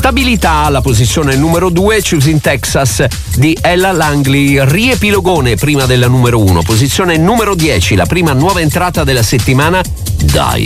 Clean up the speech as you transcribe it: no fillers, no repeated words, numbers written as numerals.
Stabilità alla posizione numero 2, Choosing Texas di Ella Langley, riepilogone prima della numero 1. Posizione numero 10, la prima nuova entrata della settimana, Die.